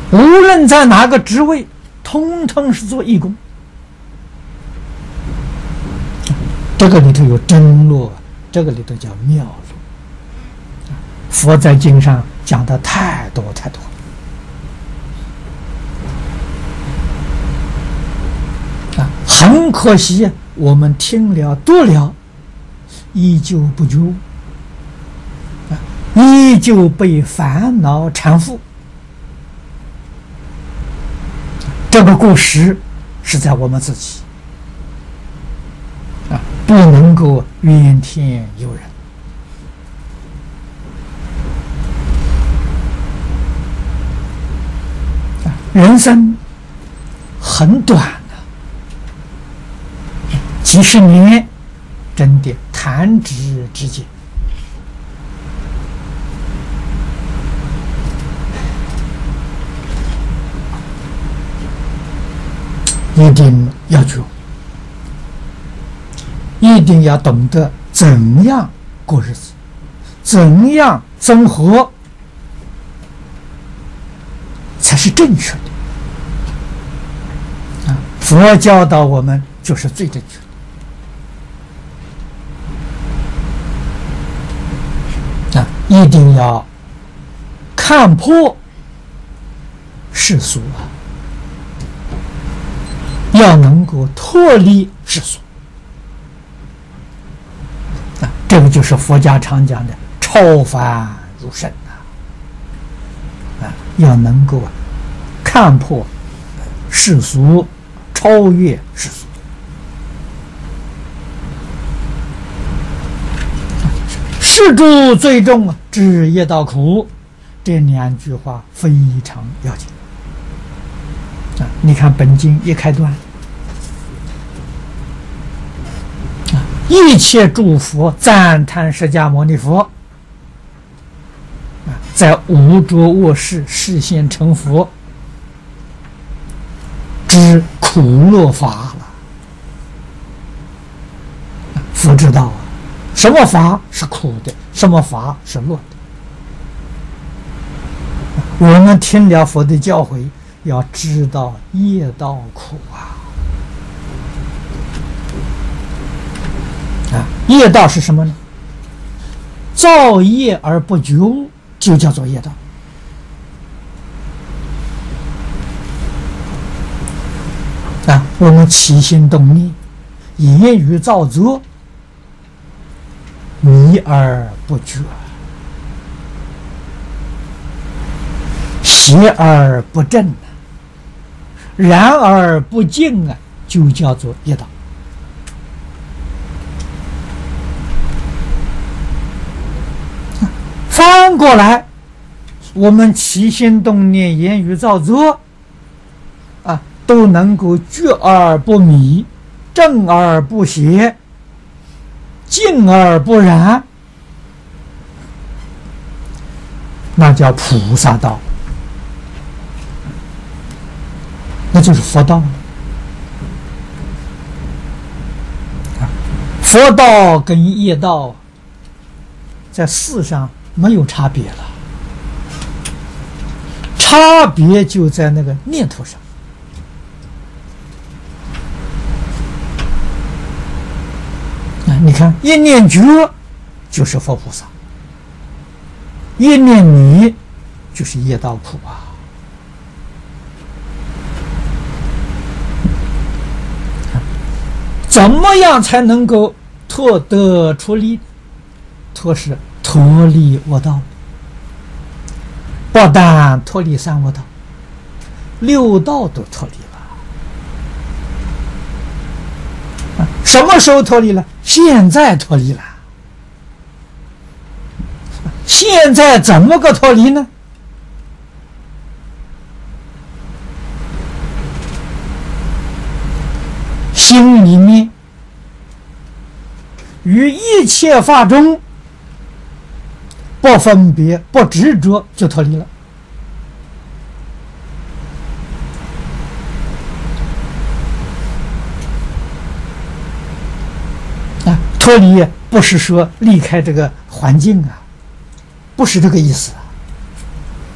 无论在哪个职位，通通是做义工。这个里头有真络，这个里头叫妙络。佛在经上讲的太多太多。很可惜，我们听了读了，依旧不觉悟，依旧被烦恼缠缚。这个过失是在我们自己，不能够怨天尤人。人生很短。几十年，真的弹指之间。一定要觉悟，一定要懂得怎样过日子，怎样生活才是正确的。佛教导我们就是最正确的。一定要看破世俗要能够脱离世俗这个就是佛家常讲的超凡入圣要能够看破世俗，超越世俗。是诸最重知业道苦，这两句话非常要紧你看本经一开端一切诸佛赞叹释迦牟尼佛在无着卧室示现成佛，知苦乐法了。佛知道什么法是苦的，什么法是乐的。我们听了佛的教诲，要知道业道苦业道是什么呢？造业而不觉悟，就叫做业道。我们起心动念，言语造作，迷而不觉，邪而不正，然而不净就叫做业道。翻过来，我们起心动念、言语造作都能够觉而不迷，正而不邪，净而不染，那叫菩萨道，那就是佛道。佛道跟业道在事上没有差别了，差别就在那个念头上。你看，一念觉就是佛菩萨，一念迷就是业道苦怎么样才能够脱得出离？脱是脱离恶道，不但脱离三恶道，六道都脱离了。什么时候脱离了？现在脱离了。现在怎么个脱离呢？心里面于一切法中不分别、不执着，就脱离了。脱离不是说离开这个环境不是这个意思